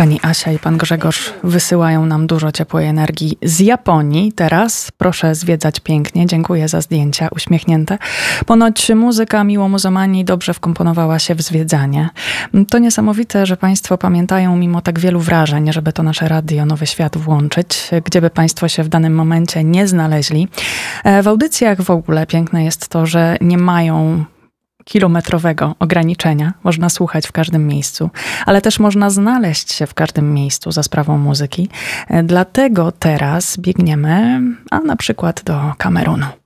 Pani Asia i pan Grzegorz wysyłają nam dużo ciepłej energii z Japonii. Teraz proszę zwiedzać pięknie. Dziękuję za zdjęcia uśmiechnięte. Ponoć muzyka Miło Muzomanii dobrze wkomponowała się w zwiedzanie. To niesamowite, że państwo pamiętają mimo tak wielu wrażeń, żeby to nasze radio Nowy Świat włączyć, gdzieby państwo się w danym momencie nie znaleźli. W audycjach w ogóle piękne jest to, że nie mają kilometrowego ograniczenia. Można słuchać w każdym miejscu, ale też można znaleźć się w każdym miejscu za sprawą muzyki. Dlatego teraz biegniemy, a na przykład do Kamerunu.